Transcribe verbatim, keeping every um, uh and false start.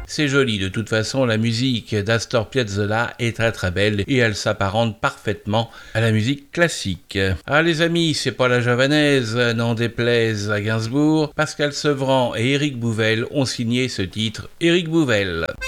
C'est joli, de toute façon, la musique d'Astor Piazzolla est très très belle et elle s'apparente parfaitement à la musique classique. Ah les amis, c'est pas la javanaise, n'en déplaise à Gainsbourg, Pascal Sevran et Éric Bouvel ont signé ce titre. Éric Bouvel.